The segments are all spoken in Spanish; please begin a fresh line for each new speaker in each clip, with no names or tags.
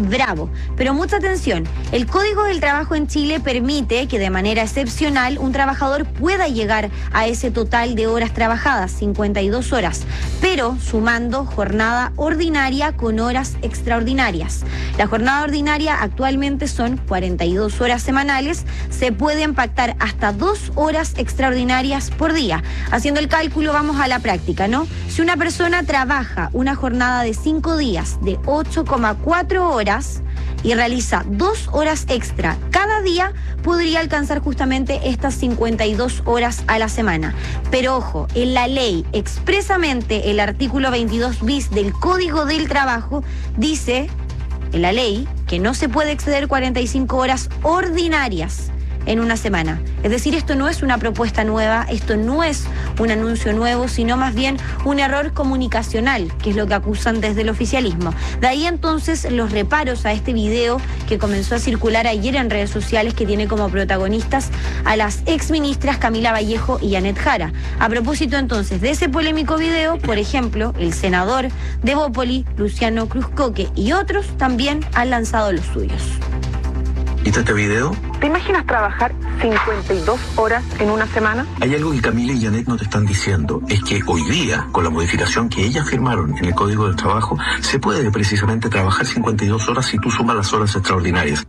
bravo. Pero mucha atención, el Código del Trabajo en Chile permite que de manera excepcional un trabajador pueda llegar a ese total de horas trabajadas, 52 horas, pero sumando jornada ordinaria con horas extraordinarias. La jornada ordinaria actualmente son 42 horas semanales, se pueden pactar hasta 2 horas extraordinarias por día. Haciendo el cálculo vamos a la práctica, ¿no? Si una persona trabaja una jornada de 5 días de 8,4 horas y realiza 2 horas extra cada día, podría alcanzar justamente estas 52 horas a la semana. Pero ojo, en la ley, expresamente el artículo 22 bis del Código del Trabajo dice, en la ley, que no se puede exceder 45 horas ordinarias en una semana. Es decir, esto no es una propuesta nueva, esto no es un anuncio nuevo, sino más bien un error comunicacional, que es lo que acusan desde el oficialismo. De ahí entonces los reparos a este video que comenzó a circular ayer en redes sociales, que tiene como protagonistas a las exministras Camila Vallejo y Janet Jara. A propósito entonces de ese polémico video, por ejemplo, el senador de Evópoli, Luciano Cruzcoque, y otros también han lanzado los suyos.
¿Viste este video?
¿Te imaginas trabajar 52 horas en una semana?
Hay algo que Camila y Janet no te están diciendo, es que hoy día, con la modificación que ellas firmaron en el Código del Trabajo, se puede precisamente trabajar 52 horas si tú sumas las horas extraordinarias.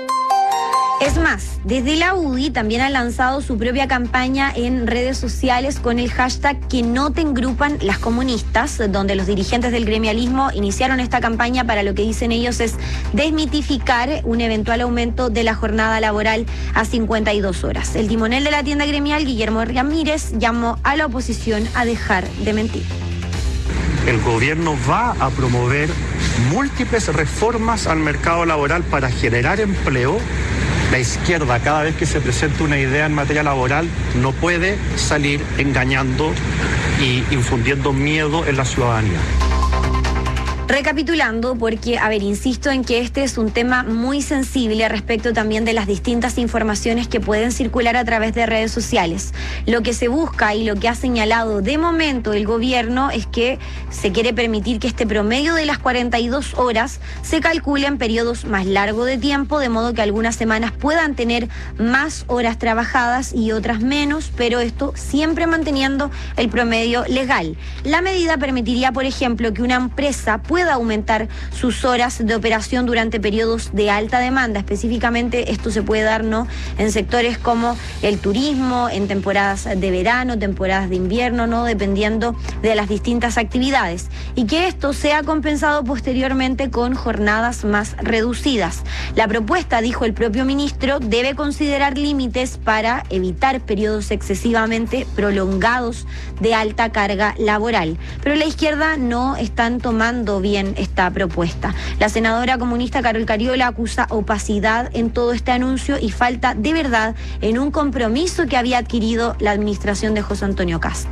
Es más, desde la UDI también ha lanzado su propia campaña en redes sociales con el hashtag que no te engrupan las comunistas, donde los dirigentes del gremialismo iniciaron esta campaña para lo que dicen ellos es desmitificar un eventual aumento de la jornada laboral a 52 horas. El timonel de la tienda gremial, Guillermo Ramírez, llamó a la oposición a dejar de mentir.
El gobierno va a promover múltiples reformas al mercado laboral para generar empleo. La izquierda, cada vez que se presenta una idea en materia laboral, no puede salir engañando y infundiendo miedo en la ciudadanía.
Recapitulando, porque, insisto en que este es un tema muy sensible respecto también de las distintas informaciones que pueden circular a través de redes sociales. Lo que se busca y lo que ha señalado de momento el gobierno es que se quiere permitir que este promedio de las 42 horas se calcule en periodos más largos de tiempo, de modo que algunas semanas puedan tener más horas trabajadas y otras menos, pero esto siempre manteniendo el promedio legal. La medida permitiría, por ejemplo, que una empresa pueda aumentar sus horas de operación durante periodos de alta demanda. Específicamente esto se puede dar, ¿no?, en sectores como el turismo, en temporadas de verano, temporadas de invierno, ¿no?, dependiendo de las distintas actividades. Y que esto sea compensado posteriormente con jornadas más reducidas. La propuesta, dijo el propio ministro, debe considerar límites para evitar periodos excesivamente prolongados de alta carga laboral. Pero la izquierda no están tomando bien esta propuesta. La senadora comunista Carol Cariola acusa opacidad en todo este anuncio y falta de verdad en un compromiso que había adquirido la administración de José Antonio Kast.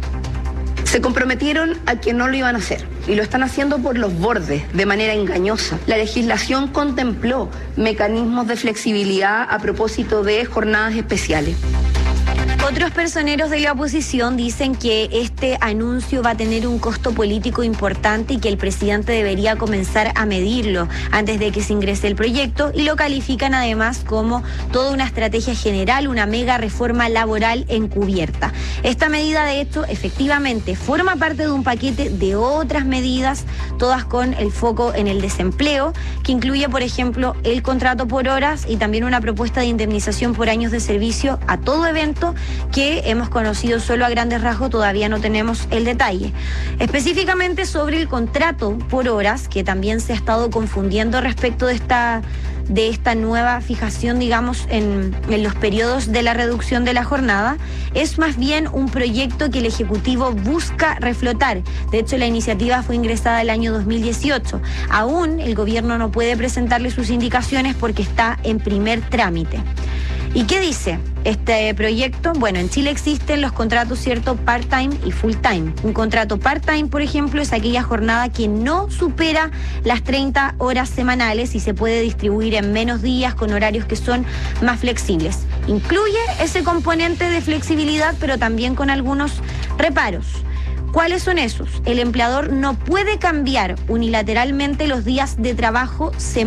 Se comprometieron a que no lo iban a hacer y lo están haciendo por los bordes, de manera engañosa. La legislación contempló mecanismos de flexibilidad a propósito de jornadas especiales.
Otros personeros de la oposición dicen que este anuncio va a tener un costo político importante y que el presidente debería comenzar a medirlo antes de que se ingrese el proyecto, y lo califican además como toda una estrategia general, una mega reforma laboral encubierta. Esta medida, de hecho, efectivamente forma parte de un paquete de otras medidas, todas con el foco en el desempleo, que incluye, por ejemplo, el contrato por horas y también una propuesta de indemnización por años de servicio a todo evento que hemos conocido solo a grandes rasgos, todavía no tenemos el detalle. Específicamente sobre el contrato por horas, que también se ha estado confundiendo respecto de esta nueva fijación, digamos, en los periodos de la reducción de la jornada, es más bien un proyecto que el Ejecutivo busca reflotar. De hecho, la iniciativa fue ingresada el año 2018. Aún el gobierno no puede presentarle sus indicaciones porque está en primer trámite. ¿Y qué dice este proyecto? Bueno, en Chile existen los contratos, ¿cierto?, part-time y full-time. Un contrato part-time, por ejemplo, es aquella jornada que no supera las 30 horas semanales y se puede distribuir en menos días con horarios que son más flexibles. Incluye ese componente de flexibilidad, pero también con algunos reparos. ¿Cuáles son esos? El empleador no puede cambiar unilateralmente los días de trabajo semanales